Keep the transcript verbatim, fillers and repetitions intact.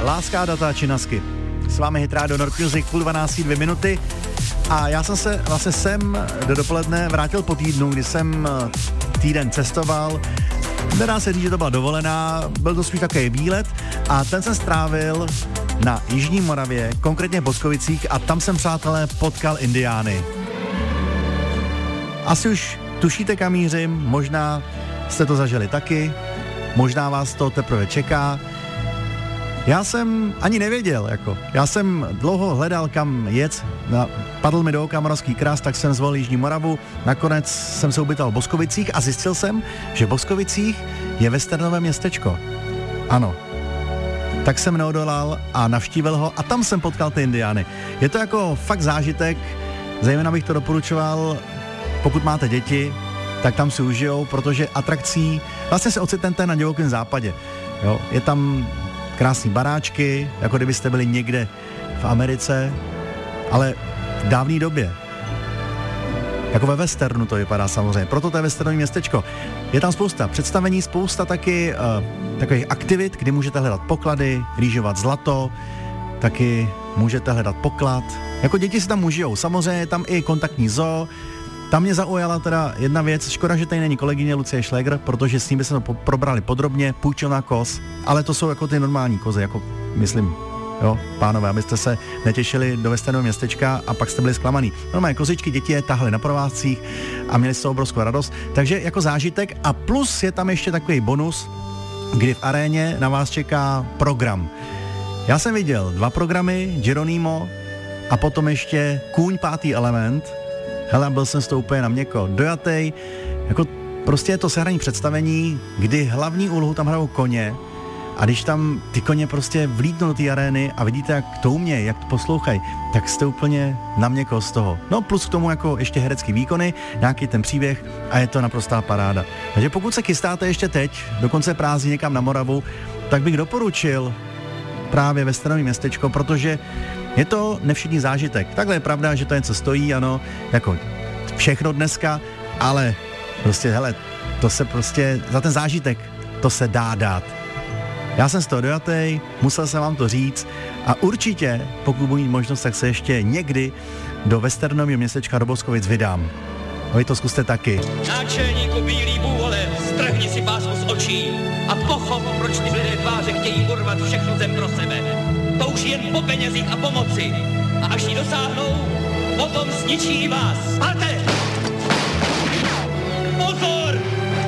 Láska, data, činasky. S vámi Hit Radio Nord Music, půl dvanáctý, dvě minuty. A já jsem se vlastně sem do dopoledne vrátil po týdnu, kdy jsem týden cestoval. Nedá se říct, že to byla dovolená, byl to spíš takový výlet a ten jsem strávil na Jižní Moravě, konkrétně v Boskovicích a tam jsem, přátelé, potkal indiány. Asi už tušíte, kam mířím, možná jste to zažili taky, možná vás to teprve čeká. Já jsem ani nevěděl, jako. Já jsem dlouho hledal, kam jet, padl mi do oka Moravský kras, tak jsem zvolil Jižní Moravu, nakonec jsem se ubytoval v Boskovicích a zjistil jsem, že v Boskovicích je westernové městečko. Ano. Tak jsem neodolal a navštívil ho a tam jsem potkal ty indiány. Je to jako fakt zážitek, zejména bych to doporučoval, pokud máte děti, tak tam si užijou, protože atrakcí, vlastně se ocitnete na divokém západě. Jo? Je tam krásný baráčky, jako kdybyste byli někde v Americe, ale v dávné době. Jako ve westernu to vypadá samozřejmě, proto to je westernové městečko. Je tam spousta představení, spousta taky uh, takových aktivit, kdy můžete hledat poklady, rýžovat zlato, taky můžete hledat poklad. Jako děti si tam užijou, samozřejmě je tam i kontaktní zoo. Tam mě zaujala teda jedna věc, škoda, že tady není kolegyně Lucie Šlégr, protože s ním by se to po- probrali podrobně, půjčovna koz, ale to jsou jako ty normální kozy, jako myslím, jo, pánové, abyste se netěšili do westernového městečka a pak jste byli zklamaný. Normálně kozičky děti je tahly na provázcích a měli z toho obrovskou radost, takže jako zážitek a plus je tam ještě takový bonus, kdy v aréně na vás čeká program. Já jsem viděl dva programy, Geronimo a potom ještě Kůň pátý element. Hele, byl jsem s tou úplně na měko dojatej, jako prostě je to sehraní představení, kdy hlavní úlohu tam hrajou koně a když tam ty koně prostě vlítnou do té arény a vidíte, jak to umějí, jak to poslouchají, tak jste úplně na měko z toho. No plus k tomu jako ještě herecký výkony, nějaký ten příběh a je to naprostá paráda. Takže pokud se chystáte ještě teď, do konce prázdnin někam na Moravu, tak bych doporučil právě westernové městečko, protože je to nevšední zážitek. Takhle je pravda, že to něco stojí, ano, jako všechno dneska, ale prostě, hele, to se prostě, za ten zážitek, to se dá dát. Já jsem z toho dojatej, musel jsem vám to říct a určitě, pokud budu mít možnost, tak se ještě někdy do westernového městečka do Boskovic vydám. A vy to zkuste taky. Náčelníku bílý bůvole, strhni si pásku z očí a pochop, proč ty lidé tváře chtějí urvat všechnu zem pro sebe. Touží jen po penězích a pomoci. A až ji dosáhnou, potom zničí vás. Spalte! Pozor!